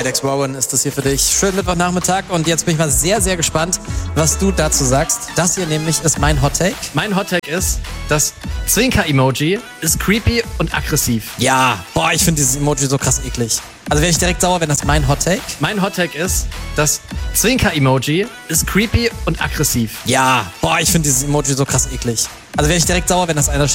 Alex Warren ist das hier für dich. Schönen Mittwochnachmittag und jetzt bin ich mal sehr, sehr gespannt, was du dazu sagst. Das hier nämlich ist mein Hot Take. Mein Hot Take ist, das Zwinker-Emoji ist creepy und aggressiv. Ja, boah, ich finde dieses Emoji so krass eklig. Also wäre ich direkt sauer, wenn das mein Hot Take. Mein Hot Take ist, das Zwinker-Emoji ist creepy und aggressiv. Ja, boah, ich finde dieses Emoji so krass eklig. Also wäre ich direkt sauer, wenn das einer